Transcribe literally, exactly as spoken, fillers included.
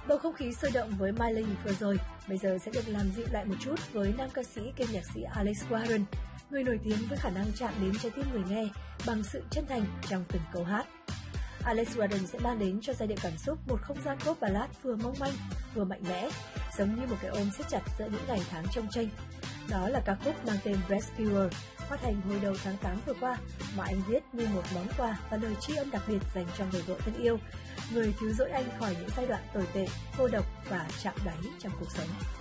Bầu không khí sôi động với Miley vừa rồi, bây giờ sẽ được làm dịu lại một chút với nam ca sĩ kiêm nhạc sĩ Alex Warren, người nổi tiếng với khả năng chạm đến trái tim người nghe bằng sự chân thành trong từng câu hát. Alex Warren sẽ mang đến cho giai điệu cảm xúc một không gian pop ballad vừa mong manh, vừa mạnh mẽ, giống như một cái ôm siết chặt giữa những ngày tháng trông chênh. Đó là ca khúc mang tên Rescuer, phát hành hồi đầu tháng tám vừa qua, mà anh viết như một món quà và lời tri ân đặc biệt dành cho người vợ thân yêu, người cứu rỗi anh khỏi những giai đoạn tồi tệ, cô độc và chạm đáy trong cuộc sống.